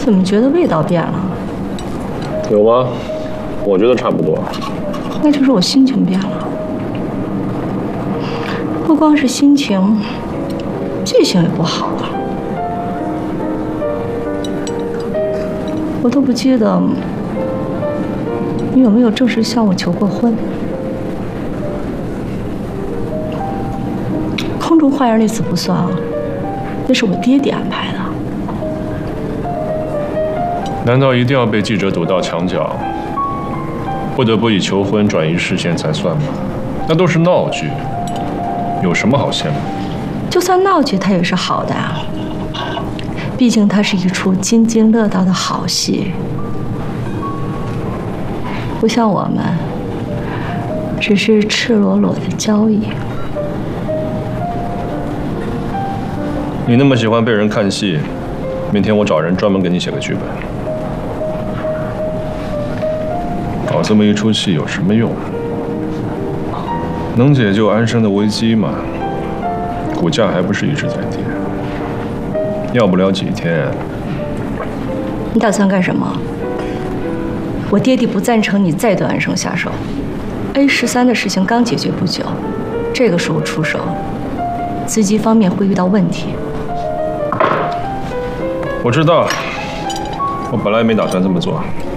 怎么觉得味道变了？ 有吗？我觉得差不多。 那就是我心情变了。不光是心情，记性也不好了。我都不记得你有没有正式向我求过婚。空中花园那次不算啊，那是我爹爹安排的。 难道一定要被记者堵到墙角，不得不以求婚转移视线才算吗？那都是闹剧，有什么好羡慕？ 就算闹剧，它也是好的啊。毕竟它是一出津津乐道的好戏，不像我们，只是赤裸裸的交易。 你那么喜欢被人看戏，明天我找人专门给你写个剧本。搞这么一出戏有什么用？能解救安生的危机吗？股价还不是一直在跌，要不了几天。 你打算干什么？我爹地不赞成你再对安生下手。A13的事情刚解决不久，这个时候出手，资金方面会遇到问题。 我知道，我本来没打算这么做。